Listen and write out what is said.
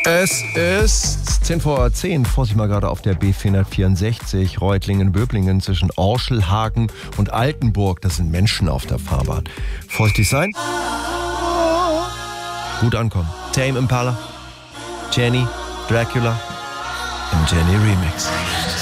Es ist 10 vor 10. Vorsicht mal gerade auf der B464 Reutlingen-Böblingen zwischen Orschelhagen und Altenburg. Das sind Menschen auf der Fahrbahn. Vorsichtig sein. Gut ankommen. Tame Impala, Jenny, Dracula im Jenny Remix.